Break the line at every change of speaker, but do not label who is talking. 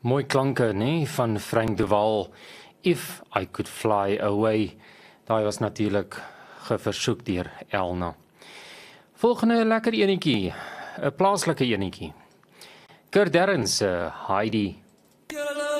Mooi klanke, nee, van Frank de Waal. If I Could Fly Away. Daai was natuurlik geversoek deur Elna. Volgende lekker enetjie, 'n plaaslike enetjie. Kurt Derrens se Heidi.